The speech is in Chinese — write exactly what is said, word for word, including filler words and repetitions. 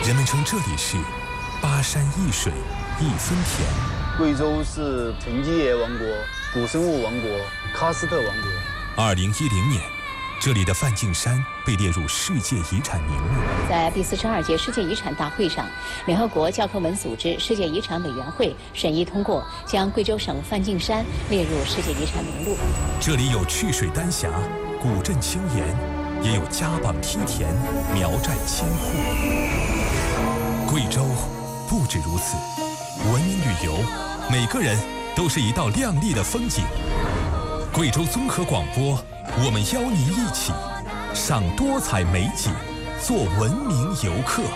人们称这里是巴山一水一分田。 贵州是沉积叶王国、古生物王国、喀斯特王国。 二零一零年，这里的梵净山被列入世界遗产名录。 在第四十二届世界遗产大会上，联合国教科文组织世界遗产委员会审议通过，将贵州省梵净山列入世界遗产名录。 这里有曲水丹霞、古镇青岩，也有家榜梯田、苗寨千户。贵州不止如此，文明旅游，每个人都是一道亮丽的风景。贵州综合广播，我们邀您一起赏多彩美景，做文明游客。